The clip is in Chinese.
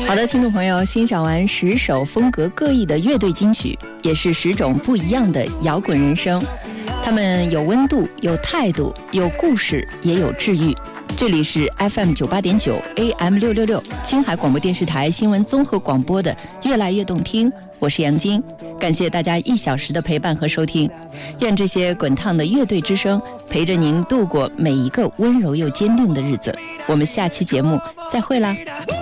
好的，听众朋友，欣赏完10首风格各异的乐队金曲，也是10种不一样的摇滚人生。他们有温度，有态度，有故事，也有治愈。这里是 FM 98.9 AM 666青海广播电视台新闻综合广播的越来越动听，我是杨晶，感谢大家1小时的陪伴和收听。愿这些滚烫的乐队之声陪着您度过每一个温柔又坚定的日子。我们下期节目再会啦。